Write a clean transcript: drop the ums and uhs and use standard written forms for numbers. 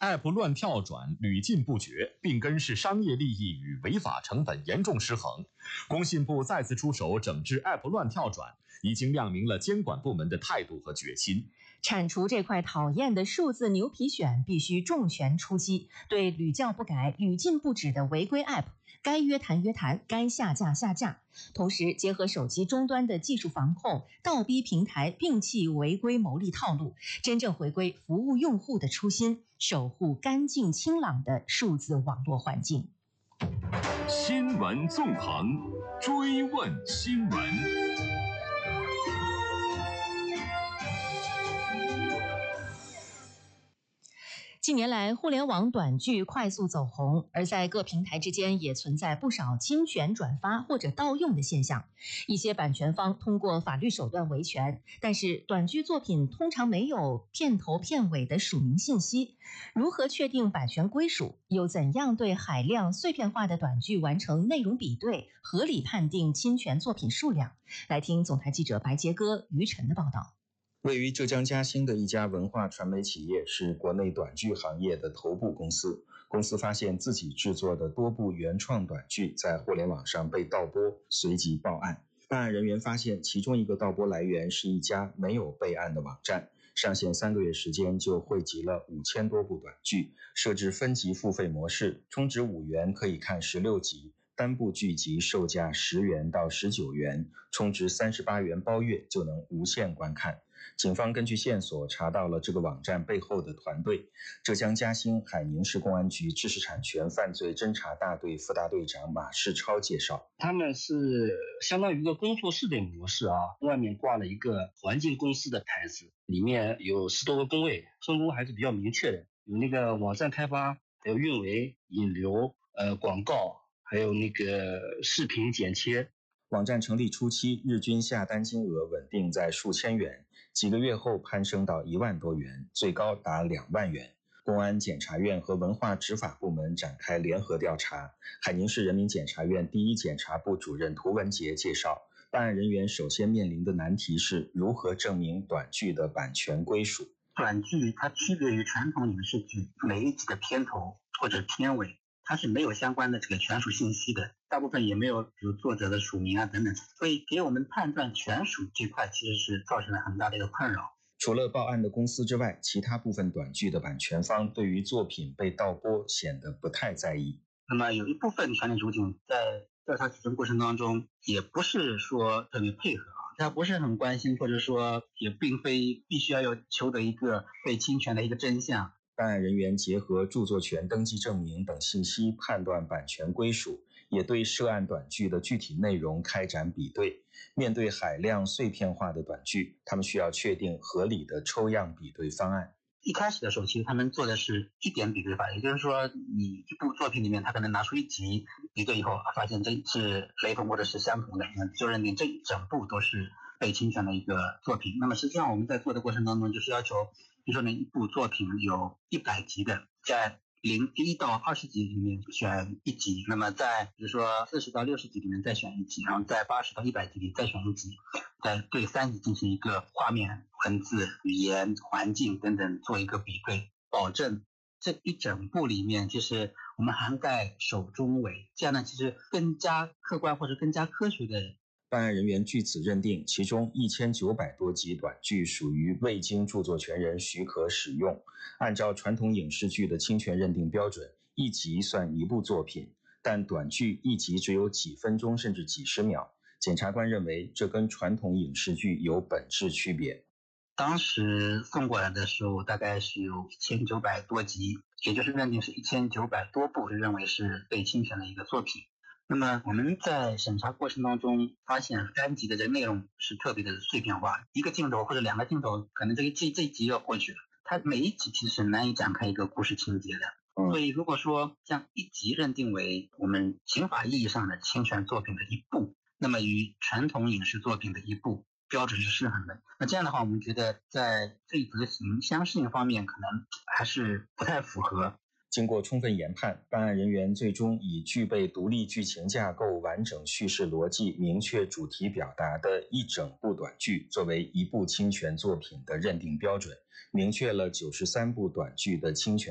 App 乱跳转，屡禁不绝，病根是商业利益与违法成本严重失衡。工信部再次出手整治 App 乱跳转，已经亮明了监管部门的态度和决心。 铲除这块讨厌的数字牛皮癣，必须重拳出击，对屡教不改、屡禁不止的违规 App， 该约谈约谈，该下架下架。同时，结合手机终端的技术防控，倒逼平台摒弃违规牟利套路，真正回归服务用户的初心，守护干净清朗的数字网络环境。 新闻纵横，追问新闻。 近年来，互联网短剧快速走红，而在各平台之间也存在不少侵权转发或者盗用的现象。一些版权方通过法律手段维权，但是短剧作品通常没有片头片尾的署名信息。如何确定版权归属？又怎样对海量碎片化的短剧完成内容比对，合理判定侵权作品数量？来听总台记者白杰哥、于晨的报道。 位于浙江嘉兴的一家文化传媒企业是国内短剧行业的头部公司。公司发现自己制作的多部原创短剧在互联网上被盗播，随即报案。办案人员发现其中一个盗播来源是一家没有备案的网站，上线3个月时间就汇集了5000多部短剧，设置分级付费模式，充值5元可以看16集，单部剧集售价10元到19元，充值38元包月就能无限观看。警方根据线索查到了这个网站背后的团队，浙江嘉兴海宁市公安局知识产权犯罪侦查大队副大队长马世超介绍， 他们是相当于一个工作室的模式啊，外面挂了一个环境公司的牌子，里面有10多个工位，分工还是比较明确的，有那个网站开发，还有运维、引流、广告，还有那个视频剪切。 网站成立初期，日均下单金额稳定在数千元，几个月后攀升到1万多元，最高达2万元。公安检察院和文化执法部门展开联合调查。海宁市人民检察院第一检察部主任涂文杰介绍，办案人员首先面临的难题是如何证明短剧的版权归属。 短剧它区别于传统影视剧，每一集的片头或者片尾它是没有相关的这个权属信息的，大部分也没有比如作者的署名啊等等，所以给我们判断权属这块其实是造成了很大的一个困扰。 除了报案的公司之外，其他部分短剧的版权方对于作品被盗播显得不太在意。 那么有一部分权利主体在调查取证过程当中也不是说特别配合他不是很关心，或者说也并非必须要求得一个被侵权的一个真相。 办案人员结合著作权登记证明等信息判断版权归属，也对涉案短剧的具体内容开展比对。面对海量碎片化的短剧，他们需要确定合理的抽样比对方案。 一开始的时候，其实他们做的是一点比对法，也就是说你一部作品里面他可能拿出一集比对以后发现这是雷同或者是相同的，就认定这一整部都是被侵权的一个作品。那么实际上我们在做的过程当中就是要求，比如说一部作品有100集的，在1到20集里面选1集，那么在比如说40到60集里面再选1集，然后在80到100集里再选1集，再对3集进行一个画面、文字、语言、环境等等做一个比对，保证这一整部里面其实我们涵盖首中尾，这样呢其实更加客观或者更加科学的。 办案人员据此认定，其中1900多集短剧属于未经著作权人许可使用。按照传统影视剧的侵权认定标准，一集算一部作品，但短剧一集只有几分钟甚至几十秒。检察官认为，这跟传统影视剧有本质区别。 当时送过来的时候，大概是有1900多集，也就是认定是1900多部，认为是被侵权的一个作品。那么我们在审查过程当中发现，单集的这个内容是特别的碎片化，一个镜头或者2个镜头，可能这一集要过去了，它每一集其实难以展开一个故事情节的。所以如果说将一集认定为我们刑法意义上的侵权作品的一部，那么与传统影视作品的一部标准是失衡的。那这样的话，我们觉得在这一则刑相适应方面可能还是不太符合。 经过充分研判，办案人员最终以具备独立剧情架构、完整叙事逻辑、明确主题表达的一整部短剧作为一部侵权作品的认定标准，明确了93部短剧的侵权